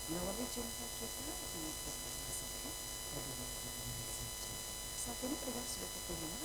Nawali jumpa kita di podcast Masakan. Wabillahi taufiq wal hidayah. Saat ini pendengar sudah pukul 5